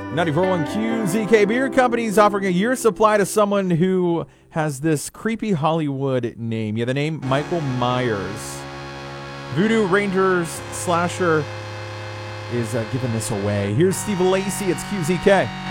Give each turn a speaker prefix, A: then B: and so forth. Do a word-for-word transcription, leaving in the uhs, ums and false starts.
A: ninety-four point one Q Z K Beer Company is offering a year's supply to someone who has this creepy Hollywood name. Yeah, the name Michael Myers. Voodoo Rangers Slasher is uh, giving this away. Here's Steve Lacy. It's Q Z K.